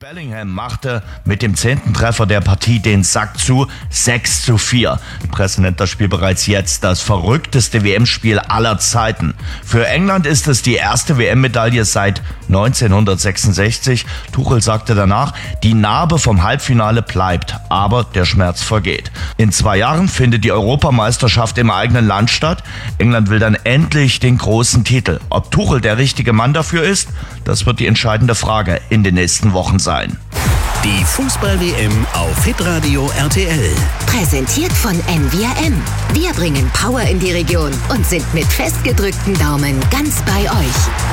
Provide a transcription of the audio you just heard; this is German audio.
Bellingham machte mit dem 10. Treffer der Partie den Sack zu, 6:4. Die Presse nennt das Spiel bereits jetzt das verrückteste WM-Spiel aller Zeiten. Für England ist es die erste WM-Medaille seit 1966. Tuchel sagte danach, die Narbe vom Halbfinale bleibt, aber der Schmerz vergeht. In 2 Jahren findet die Europameisterschaft im eigenen Land statt. England will dann endlich den großen Titel. Ob Tuchel der richtige Mann dafür ist, das wird die entscheidende Frage in den nächsten Wochen sein. Die Fußball-WM auf Hitradio RTL. Präsentiert von NVRM. Wir bringen Power in die Region und sind mit festgedrückten Daumen ganz bei euch.